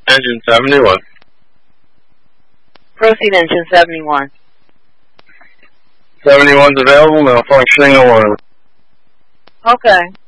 Engine 71. Proceed, engine 71. 71's available, malfunctioning alarm. Okay.